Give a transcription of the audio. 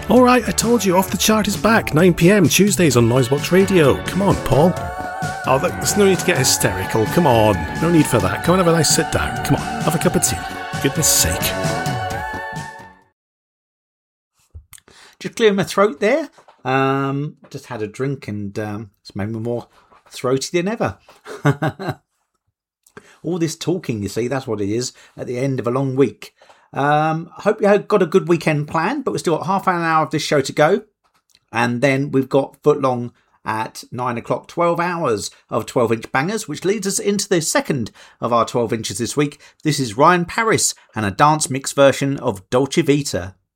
All right, I told you, Off the Chart is back, 9 p.m, Tuesdays on Noisebox Radio. Come on, Paul. Oh, there's no need to get hysterical. Come on, no need for that. Come on, have a nice sit down. Come on, have a cup of tea. For goodness sake. Just clearing my throat there. Just had a drink and it's made me more throaty than ever. All this talking, you see, that's what it is at the end of a long week. Hope you got a good weekend planned, but we've still got half an hour of this show to go. And then we've got Footlong at 9 o'clock, 12 hours of 12-inch bangers, which leads us into the second of our 12 inches this week. This is Ryan Paris and a dance mix version of Dolce Vita.